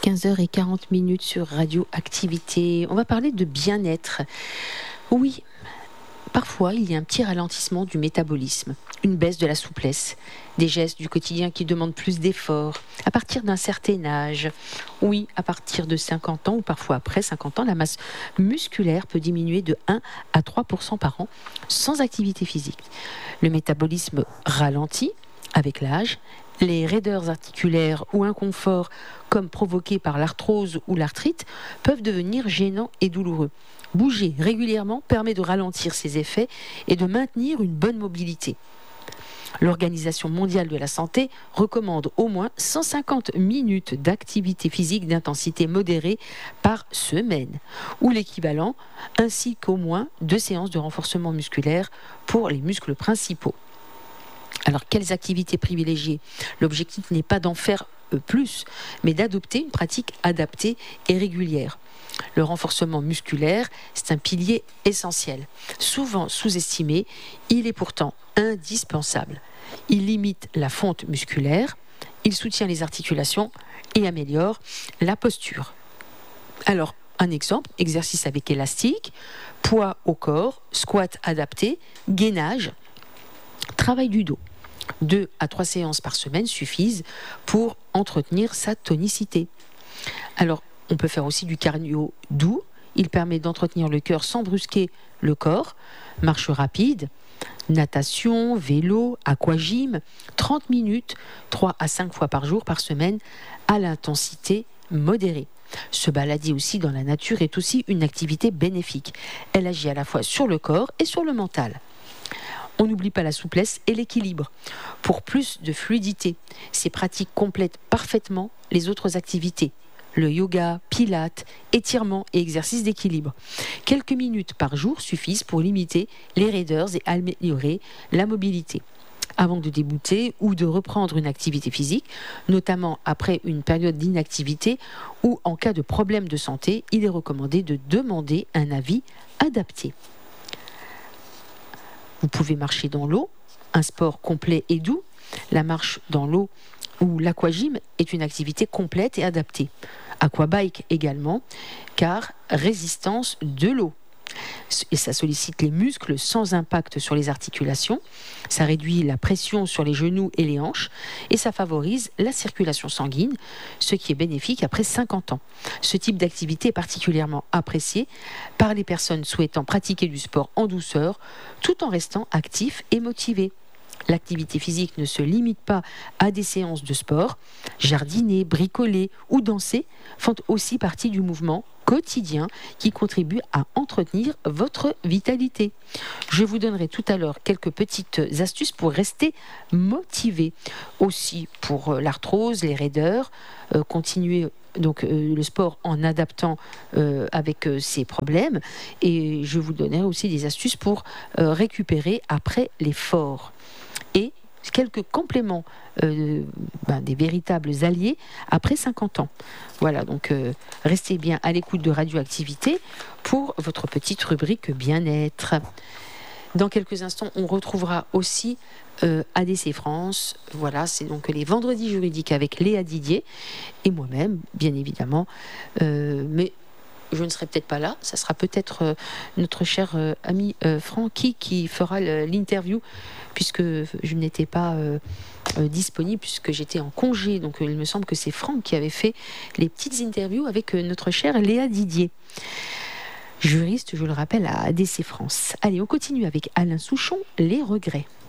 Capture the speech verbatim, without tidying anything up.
quinze heures quarante minutes sur Radio Activité. On va parler de bien-être. Oui, parfois il y a un petit ralentissement du métabolisme, une baisse de la souplesse, des gestes du quotidien qui demandent plus d'efforts. À partir d'un certain âge, oui, à partir de cinquante ans ou parfois après cinquante ans, la masse musculaire peut diminuer de un à trois pour cent par an sans activité physique. Le métabolisme ralentit avec l'âge. Les raideurs articulaires ou inconforts, comme provoqués par l'arthrose ou l'arthrite, peuvent devenir gênants et douloureux. Bouger régulièrement permet de ralentir ces effets et de maintenir une bonne mobilité. L'Organisation mondiale de la santé recommande au moins cent cinquante minutes d'activité physique d'intensité modérée par semaine, ou l'équivalent, ainsi qu'au moins deux séances de renforcement musculaire pour les muscles principaux. Alors, quelles activités privilégier ? L'objectif n'est pas d'en faire plus, mais d'adopter une pratique adaptée et régulière. Le renforcement musculaire, c'est un pilier essentiel. Souvent sous-estimé, il est pourtant indispensable. Il limite la fonte musculaire, il soutient les articulations et améliore la posture. Alors, un exemple, exercice avec élastique, poids au corps, squat adapté, gainage, travail du dos. Deux à trois séances par semaine suffisent pour entretenir sa tonicité. Alors, on peut faire aussi du cardio doux. Il permet d'entretenir le cœur sans brusquer le corps. Marche rapide, natation, vélo, aquagym, trente minutes, trois à cinq fois par jour par semaine à l'intensité modérée. Se balader aussi dans la nature est aussi une activité bénéfique. Elle agit à la fois sur le corps et sur le mental. On n'oublie pas la souplesse et l'équilibre. Pour plus de fluidité, ces pratiques complètent parfaitement les autres activités. Le yoga, pilates, étirements et exercices d'équilibre. Quelques minutes par jour suffisent pour limiter les raideurs et améliorer la mobilité. Avant de débuter ou de reprendre une activité physique, notamment après une période d'inactivité ou en cas de problème de santé, il est recommandé de demander un avis adapté. Vous pouvez marcher dans l'eau, un sport complet et doux. La marche dans l'eau ou l'aquagym est une activité complète et adaptée. Aquabike également, car résistance de l'eau. Et ça sollicite les muscles sans impact sur les articulations, ça réduit la pression sur les genoux et les hanches et ça favorise la circulation sanguine, ce qui est bénéfique après cinquante ans. Ce type d'activité est particulièrement apprécié par les personnes souhaitant pratiquer du sport en douceur tout en restant actifs et motivés. L'activité physique ne se limite pas à des séances de sport. Jardiner, bricoler ou danser font aussi partie du mouvement quotidien qui contribue à entretenir votre vitalité. Je vous donnerai tout à l'heure quelques petites astuces pour rester motivé. Aussi pour l'arthrose, les raideurs, euh, continuer donc euh, le sport en adaptant euh, avec euh, ces problèmes. Et je vous donnerai aussi des astuces pour euh, récupérer après l'effort. Et quelques compléments, euh, ben, des véritables alliés après cinquante ans. Voilà, donc euh, restez bien à l'écoute de Radioactivité pour votre petite rubrique bien-être. Dans quelques instants, on retrouvera aussi euh, A D C France. Voilà, c'est donc les vendredis juridiques avec Léa Didier et moi-même, bien évidemment. Euh, mais je ne serai peut-être pas là, ça sera peut-être euh, notre cher euh, ami euh, Francky qui fera le, l'interview, puisque je n'étais pas euh, euh, disponible, puisque j'étais en congé. Donc euh, il me semble que c'est Franck qui avait fait les petites interviews avec euh, notre chère Léa Didier. Juriste, je le rappelle, à A D C France. Allez, on continue avec Alain Souchon, Les regrets.